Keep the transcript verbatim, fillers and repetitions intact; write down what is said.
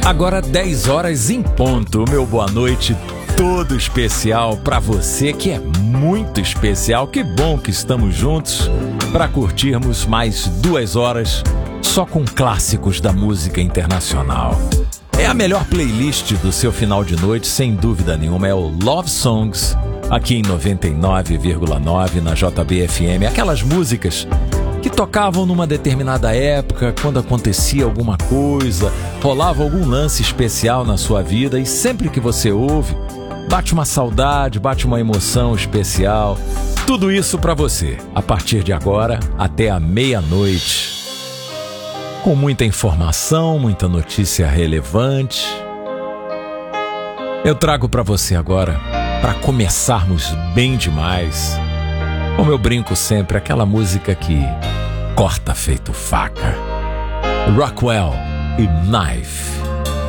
Agora dez horas em ponto, meu boa noite todo especial para você que é muito especial. Que bom que estamos juntos para curtirmos mais duas horas só com clássicos da música internacional. É a melhor playlist do seu final de noite, sem dúvida nenhuma, é o Love Songs, aqui em noventa e nove vírgula nove na J B F M. Aquelas músicas que tocavam numa determinada época, quando acontecia alguma coisa, rolava algum lance especial na sua vida, e sempre que você ouve, bate uma saudade, bate uma emoção especial. Tudo isso para você, a partir de agora até a meia-noite. Com muita informação, muita notícia relevante. Eu trago para você agora, para começarmos bem demais, como eu brinco sempre, aquela música que corta feito faca. Rockwell e Knife.